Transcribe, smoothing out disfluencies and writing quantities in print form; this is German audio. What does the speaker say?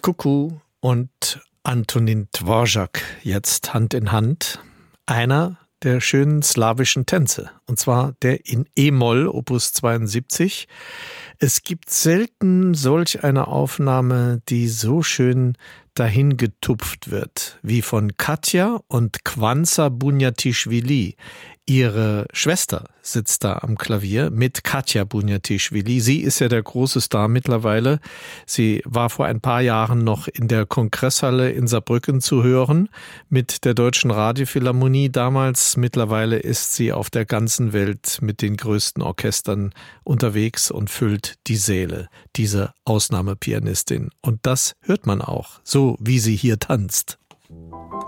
Kuku und Antonín Dvořák jetzt Hand in Hand. Einer der schönen slawischen Tänze, und zwar der in E-Moll, Opus 72. Es gibt selten solch eine Aufnahme, die so schön dahin getupft wird, wie von Katja und Kwanza Bunyatischvili. Ihre Schwester sitzt da am Klavier mit Katja Bunyatischvili. Sie ist ja der große Star mittlerweile. Sie war vor ein paar Jahren noch in der Kongresshalle in Saarbrücken zu hören mit der Deutschen Radiophilharmonie damals. Mittlerweile ist sie auf der ganzen Welt mit den größten Orchestern unterwegs und füllt die Säle, diese Ausnahmepianistin. Und das hört man auch, so wie sie hier tanzt.